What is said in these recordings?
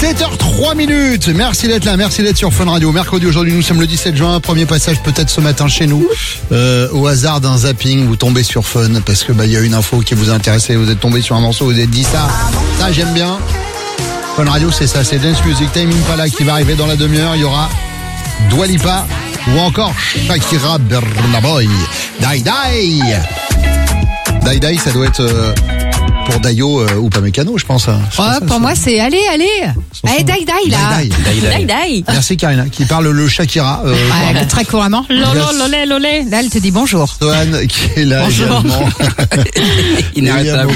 7h03. Merci d'être là, merci d'être sur Fun Radio. Mercredi aujourd'hui, nous sommes le 17 juin. Premier passage peut-être ce matin chez nous. Au hasard d'un zapping, vous tombez sur Fun parce que il y a une info qui vous a intéressé. Vous êtes tombé sur un morceau, vous êtes dit ça j'aime bien. Fun Radio, c'est ça, c'est Dance Music. Time Impala qui va arriver dans la demi-heure. Il y aura Dua Lipa ou encore Shakira, Burna Boy, Die Die. Die Die, ça doit être pour Dayo ou Pamecano, je pense. Pour moi, c'est allez, Die Die là. Die. Merci Karina, qui parle le Shakira. Très couramment. Lolé. Là, elle te dit bonjour. Sohan, qui est là Bonjour. également. Inarrêtable.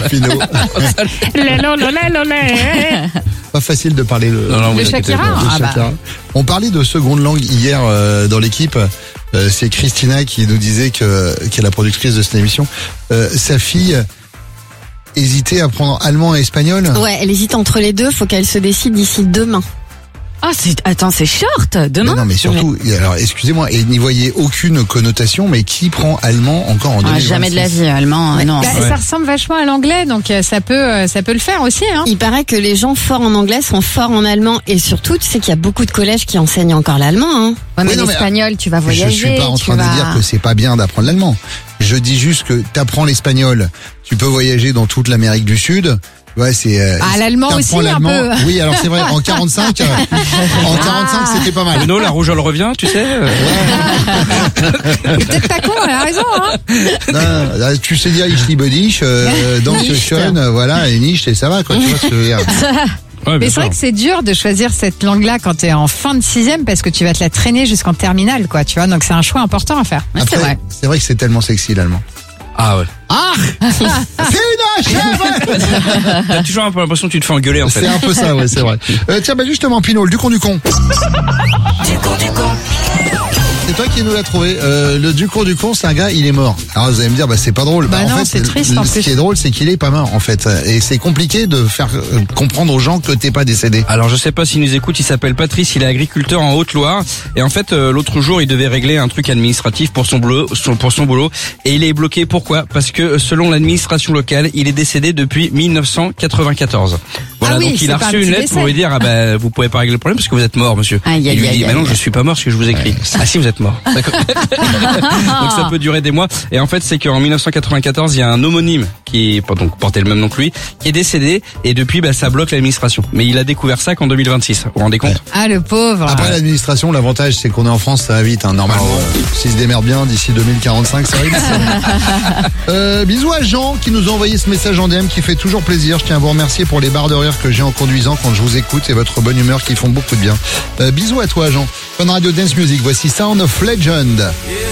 Lolé. Pas facile de parler le Shakira. Shakira. On parlait de seconde langue hier dans l'équipe. C'est Christina qui nous disait qui est la productrice de cette émission. Sa fille hésitait à prendre allemand et espagnol. Ouais, elle hésite entre les deux, faut qu'elle se décide d'ici demain. Ah, c'est short. Demain. Non, mais surtout, alors excusez-moi, et n'y voyez aucune connotation, mais qui prend allemand encore en 2026 Jamais de la vie, allemand, non. Ça ressemble vachement à l'anglais, donc ça peut le faire aussi. Hein. Il paraît que les gens forts en anglais sont forts en allemand, et surtout, tu sais qu'il y a beaucoup de collèges qui enseignent encore l'allemand. Hein. Ouais, mais Oui, non, mais, l'espagnol, tu vas voyager. Je suis pas en train de dire que c'est pas bien d'apprendre l'allemand. Je dis juste que t'apprends l'espagnol, tu peux voyager dans toute l'Amérique du Sud. Ouais, c'est. L'allemand aussi, l'allemand. un peu. Oui, alors c'est vrai. En 45, c'était pas mal. Renaud, la rougeole revient, tu sais. Peut-être pas con, elle a raison. Hein. Non, tu sais dire ich liebe dich, donc Nicht. schön, voilà, et nicht, et ça va, quoi. Tu vois ce que je veux dire. Ouais, Mais c'est vrai que c'est dur de choisir cette langue-là quand t'es en fin de 6e parce que tu vas te la traîner jusqu'en terminale, quoi. Tu vois, donc c'est un choix important à faire. Après, c'est vrai que c'est tellement sexy l'allemand. Ah ouais. Ah, c'est une chèvre. T'as toujours un peu l'impression que tu te fais engueuler en fait. C'est un peu ça, ouais, c'est vrai. Tiens, justement, Pinot, du con. C'est toi qui nous l'as trouvé. Le du con, c'est un gars, il est mort. Alors vous allez me dire, c'est pas drôle. Bah en non, fait, c'est triste, en ce plus. qui est drôle, c'est qu'il est pas mort, en fait. Et c'est compliqué de faire comprendre aux gens que t'es pas décédé. Alors je sais pas s'il nous écoute, il s'appelle Patrice, il est agriculteur en Haute-Loire et en fait l'autre jour il devait régler un truc administratif pour son boulot et il est bloqué. Pourquoi? Parce que selon l'administration locale, il est décédé depuis 1994. Voilà, Ah oui, donc il c'est a pas un reçu petit une lettre décès. pour lui dire vous pouvez pas régler le problème parce que vous êtes mort, monsieur. Aïe, Il aïe, lui dit aïe, non, aïe. je suis pas mort, ce que je vous écris. Ah si, vous êtes mort. D'accord. Donc ça peut durer des mois et en fait c'est qu'en 1994 il y a un homonyme qui portait le même nom que lui qui est décédé et depuis ça bloque l'administration. Mais il a découvert ça qu'en 2026. Vous vous rendez compte? Ah, le pauvre. Après l'administration, l'avantage c'est qu'on est en France, ça va vite, hein, normalement. S'ils se démerdent bien d'ici 2045, ça va vite. Bisous à Jean qui nous a envoyé ce message en DM qui fait toujours plaisir. Je tiens à vous remercier pour les barres de rire que j'ai en conduisant quand je vous écoute et votre bonne humeur qui font beaucoup de bien. Bisous à toi Jean. Fun Radio Dance Music, voici Sound of Legend.